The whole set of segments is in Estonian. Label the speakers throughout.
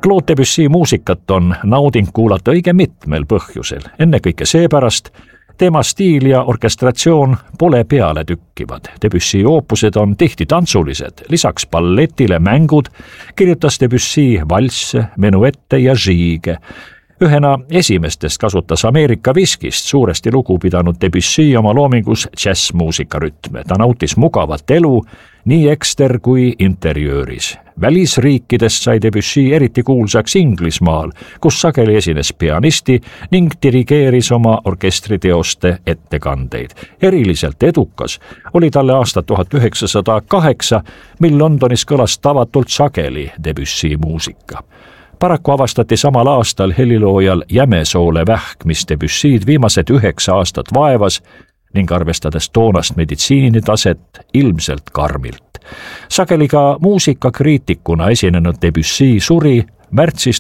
Speaker 1: Claude Debussy muusikat on nauding kuulata õige mitmel põhjusel, ennekõike seepärast, tema stiil ja orkestratsioon pole pealetükkivad. Debussy oopused on tihti tantsulised, lisaks balletile mängud kirjutas Debussy valsse, menuette ja žiige. Ühena esimestest kasutas Ameerika viskist suuresti lugu pidanud Debussy oma loomingus džässmuusika rütme. Ta nautis mugavat elu nii ekster kui interjööris. Välisriikides sai Debussy eriti kuulsaks Inglismaal, kus sageli esines pianisti ning dirigeeris oma orkestriteoste ettekandeid. Eriliselt edukas oli talle aasta 1908, mil Londonis kõlas tavatult sageli Debussy muusika. Paraku avastati samal aastal heliloojal jämesoole vähk, mis Debussy'd viimased 9 aastat vaevas ning arvestades toonast meditsiinitaset ilmselt karmilt. Sageli ka muusikakriitikuna esinenud Debussy suri märtsis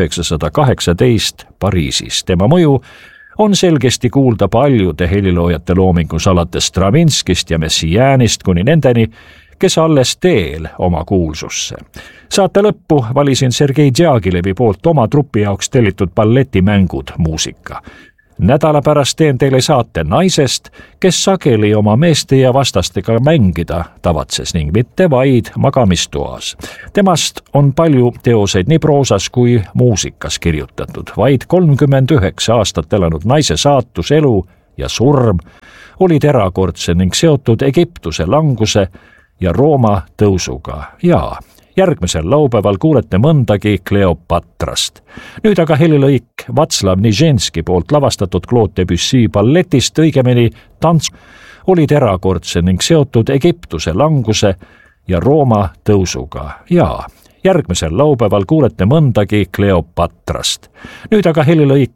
Speaker 1: 1918 Pariisis. Tema mõju on selgesti kuulda paljude heliloojate loomingus alates Stravinskist ja Messiaenist kuni nendeni, kes alles teel oma kuulsusse. Saate lõppu valisin Sergei Djagilevi poolt oma trupi jaoks tellitud balletimängud muusika. Nädala pärast teen teile saate naisest, kes sageli oma meeste ja vastastega mängida tavatses ning mitte vaid magamistoas. Temast on palju teoseid nii proosas kui muusikas kirjutatud. Vaid 39 aastat elanud naise saatus, elu ja surm olid erakordse ning seotud Egiptuse languse ja Rooma tõusuga. Ja järgmisel laupäeval kuulete mõndagi Kleopatrast. Nüüd aga helilõik Václav Niženski poolt lavastatud Claude Debussy balletist, õigemini tants, olid erakordse ning seotud Egiptuse languse ja Rooma tõusuga. Ja järgmisel laupäeval kuulete mõndagi Kleopatrast. Nüüd aga helilõik